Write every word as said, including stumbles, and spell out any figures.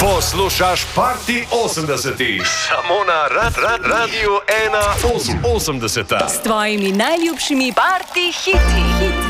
Poslušaš Party osemdesetih, samo na rad, rad, Radiu ena osemdeset. S tvojimi najljubšimi party hiti.